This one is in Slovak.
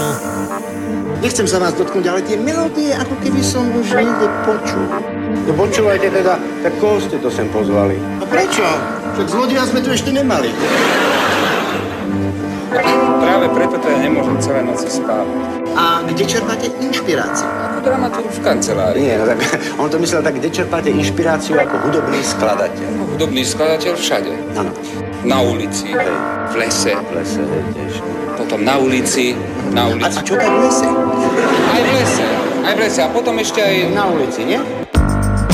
Nechcem sa vás dotknúť, ale tie melódie, ako keby som už niekde počul. No počúvajte teda, tak koho ste to sem pozvali? A prečo? Však zlodia sme tu ešte nemali. Práve preto to ja nemôžem celé noci spávať. A kde čerpáte inšpiráciu? Ako dramaturg v kancelárii. Nie, no tak on to myslel tak, kde čerpáte inšpiráciu ako hudobný skladateľ. Hudobný skladateľ všade. Áno. Na ulici, Hej. v lese, V lese, hej, tiež. potom na ulici. A čo tak v lese? Aj v lese. A potom ešte aj Na ulici, nie?